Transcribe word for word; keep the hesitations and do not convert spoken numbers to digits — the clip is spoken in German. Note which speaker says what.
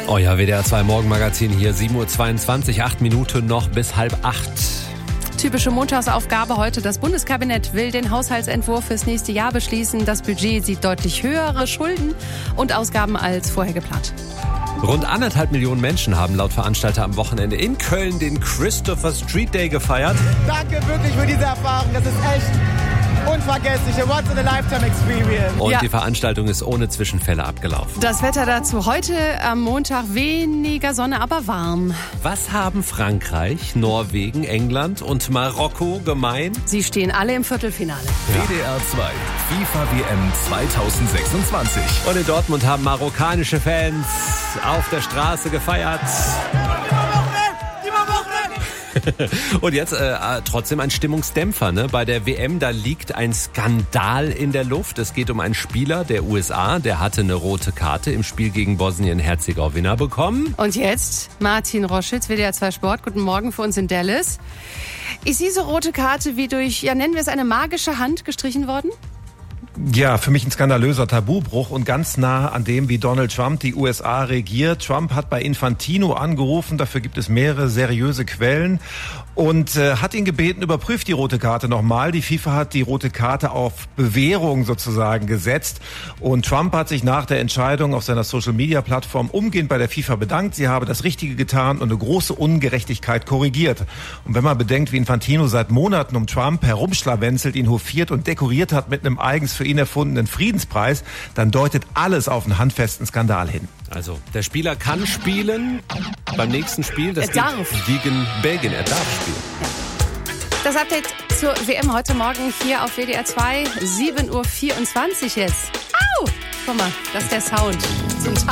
Speaker 1: Euer W D R zwei Morgenmagazin hier, sieben Uhr zweiundzwanzig, acht Minuten noch bis halb acht.
Speaker 2: Typische Montagsaufgabe heute. Das Bundeskabinett will den Haushaltsentwurf fürs nächste Jahr beschließen. Das Budget sieht deutlich höhere Schulden und Ausgaben als vorher geplant.
Speaker 1: Rund anderthalb Millionen Menschen haben laut Veranstalter am Wochenende in Köln den Christopher Street Day gefeiert.
Speaker 3: Danke wirklich für diese Erfahrung. Das ist echt unvergesslich. A once-in-a-lifetime-experience.
Speaker 1: Und
Speaker 2: Ja.
Speaker 1: die Veranstaltung ist ohne Zwischenfälle abgelaufen.
Speaker 2: Das Wetter dazu heute am Montag weniger Sonne, aber warm.
Speaker 1: Was haben Frankreich, Norwegen, England und Marokko gemein?
Speaker 2: Sie stehen alle im Viertelfinale.
Speaker 4: W D R zwei FIFA W M zweitausendsechsundzwanzig.
Speaker 1: Und in Dortmund haben marokkanische Fans auf der Straße gefeiert. Und jetzt äh, trotzdem ein Stimmungsdämpfer. Ne? Bei der W M, da liegt ein Skandal in der Luft. Es geht um einen Spieler der U S A, der hatte eine rote Karte im Spiel gegen Bosnien-Herzegowina bekommen.
Speaker 2: Und jetzt Martin Roschitz, W D R zwei Sport. Guten Morgen für uns in Dallas. Ist diese rote Karte wie durch, ja nennen wir es eine magische Hand gestrichen worden?
Speaker 5: Ja, für mich ein skandalöser Tabubruch und ganz nah an dem, wie Donald Trump die U S A regiert. Trump hat bei Infantino angerufen, dafür gibt es mehrere seriöse Quellen und äh, hat ihn gebeten, überprüft die rote Karte nochmal. Die FIFA hat die rote Karte auf Bewährung sozusagen gesetzt und Trump hat sich nach der Entscheidung auf seiner Social-Media-Plattform umgehend bei der FIFA bedankt. Sie habe das Richtige getan und eine große Ungerechtigkeit korrigiert. Und wenn man bedenkt, wie Infantino seit Monaten um Trump herumschlawenzelt, ihn hofiert und dekoriert hat mit einem eigens für ihn erfundenen Friedenspreis, dann deutet alles auf einen handfesten Skandal hin.
Speaker 1: Also, der Spieler kann spielen beim nächsten Spiel. Das
Speaker 2: Er darf.
Speaker 1: geht gegen Belgien. Er darf spielen.
Speaker 2: Das Update zur W M heute Morgen hier auf W D R zwei, sieben Uhr vierundzwanzig jetzt. Au! Guck mal, das ist der Sound zum Tag.